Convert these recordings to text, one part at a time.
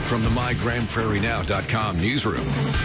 From the MyGrandPrairieNow.com newsroom,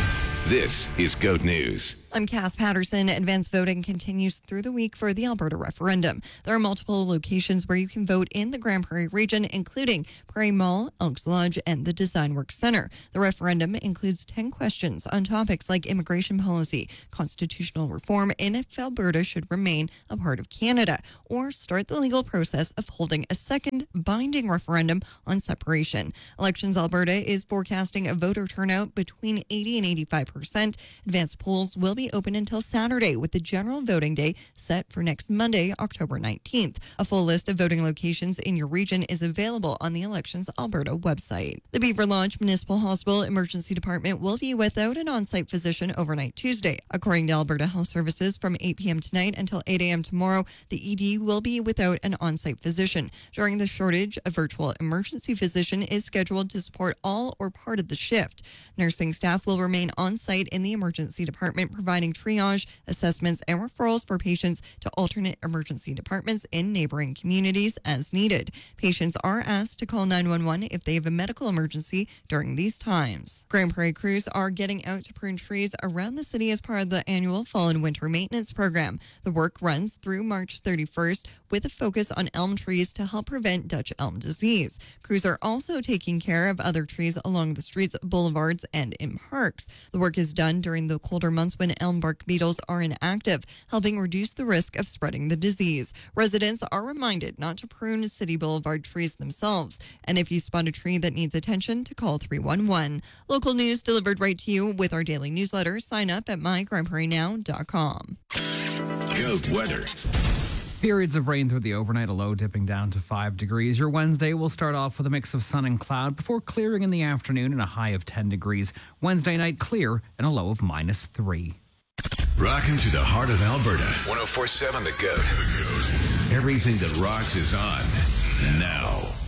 this is GOAT News. I'm Cass Patterson. Advanced voting continues through the week for the Alberta referendum. There are multiple locations where you can vote in the Grand Prairie region, including Prairie Mall, Elks Lodge, and the Design Works Centre. The referendum includes 10 questions on topics like immigration policy, constitutional reform, and if Alberta should remain a part of Canada, or start the legal process of holding a second binding referendum on separation. Elections Alberta is forecasting a voter turnout between 80 and 85%. Advanced polls will be open until Saturday, with the general voting day set for next Monday, October 19th. A full list of voting locations in your region is available on the Elections Alberta website. The Beaver Lodge Municipal Hospital Emergency Department will be without an on-site physician overnight Tuesday. According to Alberta Health Services, from 8 p.m. tonight until 8 a.m. tomorrow, the ED will be without an on-site physician. During the shortage, a virtual emergency physician is scheduled to support all or part of the shift. Nursing staff will remain on-site in the emergency department, providing triage, assessments, and referrals for patients to alternate emergency departments in neighboring communities as needed. Patients are asked to call 911 if they have a medical emergency during these times. Grand Prairie crews are getting out to prune trees around the city as part of the annual fall and winter maintenance program. The work runs through March 31st with a focus on elm trees to help prevent Dutch elm disease. Crews are also taking care of other trees along the streets, boulevards, and in parks. The work is done during the colder months when elm bark beetles are inactive, helping reduce the risk of spreading the disease. Residents are reminded not to prune city boulevard trees themselves, and if you spot a tree that needs attention, to call 311. Local news delivered right to you with our daily newsletter. Sign up at MyGrandPrairieNow.com. GOAT weather. Periods of rain through the overnight, a low dipping down to 5 degrees. Your Wednesday will start off with a mix of sun and cloud before clearing in the afternoon and a high of 10 degrees. Wednesday night clear and a low of -3. Rocking to the heart of Alberta. 104.7 The GOAT. Everything that rocks is on now.